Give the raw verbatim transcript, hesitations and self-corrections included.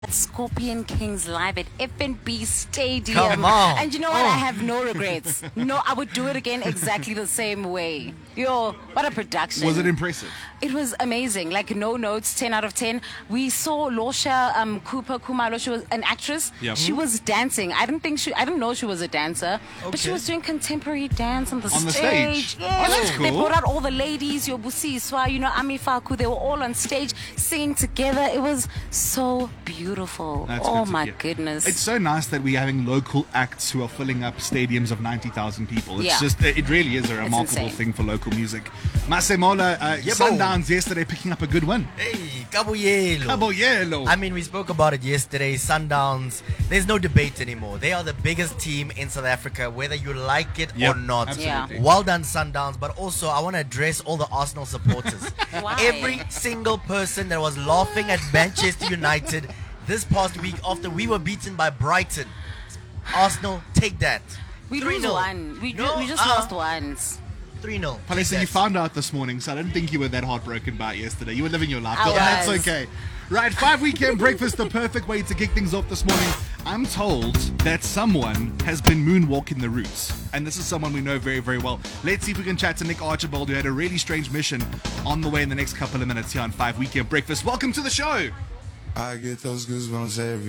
Scorpion Kings live at F N B Stadium. Come on. And you know what? Oh. I have no regrets. No, I would do it again exactly the same way. Yo, what a production. Was it impressive? It was amazing. Like, no notes, ten out of ten. We saw Losha um, Cooper Kumalo. She was an actress. Yep. She was dancing. I didn't think she, I didn't know she was a dancer. But she Okay. was doing contemporary dance on the On the stage. stage? Yes. Oh, that's They cool. brought out all the ladies, your Busiswa, you know, Ami Faku. They were all on stage singing together. It was so beautiful. That's oh good to my hear. goodness. It's so nice that we're having local acts who are filling up stadiums of ninety thousand people. It's Yeah. just, it really is a remarkable insane. thing for local music. Masemola, uh, Yebo. Sundowns yesterday picking up a good win. Hey, Kabuyelo. Caballero. I mean, we spoke about it yesterday. Sundowns, there's no debate anymore. They are the biggest team in South Africa, whether you like it Yep, or not. absolutely. Yeah. Well done, Sundowns. But also, I want to address all the Arsenal supporters. Why? Every single person that was laughing at Manchester United this past week after we were beaten by Brighton. Arsenal, take that. we three lose nil. one. We, No, we just uh, lost once. three nil. Palisa, you found out this morning, so I didn't think you were that heartbroken by it yesterday. You were living your life, I but that's was. okay. Right, five weekend breakfast, the perfect way to kick things off this morning. I'm told that someone has been moonwalking the routes, and this is someone we know very, very well. Let's see if we can chat to Nick Archibald, who had a really strange mission on the way in the next couple of minutes here on five weekend breakfast. Welcome to the show. I get those goosebumps every